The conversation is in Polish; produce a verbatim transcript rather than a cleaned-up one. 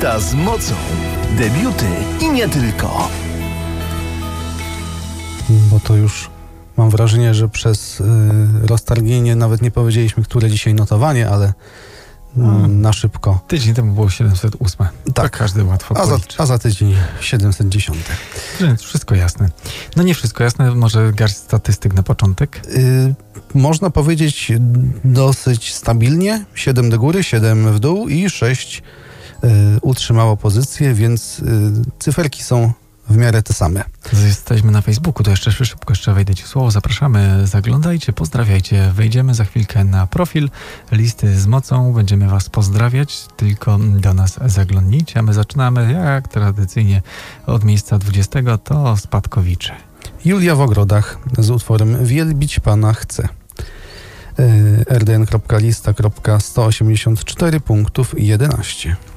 Lista z mocą. Debiuty i nie tylko. Bo to już mam wrażenie, że przez y, roztargnienie nawet nie powiedzieliśmy, które dzisiaj notowanie, ale y, Hmm. na szybko. Tydzień temu było siedemset osiem. Tak. Każdy łatwo A za, policzy. a za tydzień siedemset dziesięć. Więc wszystko jasne. No nie wszystko jasne, może garść statystyk na początek. Y, można powiedzieć dosyć stabilnie. siedem do góry, siedem w dół i sześć y, utrzymało pozycję, więc y, cyferki są w miarę te same. Jesteśmy na Facebooku, to jeszcze szybko jeszcze wejdziecie w słowo. Zapraszamy, zaglądajcie, pozdrawiajcie. Wejdziemy za chwilkę na profil Listy z mocą. Będziemy was pozdrawiać, tylko do nas zaglądnijcie. A my zaczynamy, jak tradycyjnie, od miejsca dwudziestego, to Spadkowicze. Julia w ogrodach z utworem Wielbić Pana chcę. r d n kropka lista kropka sto osiemdziesiąt cztery punktów jedenaście.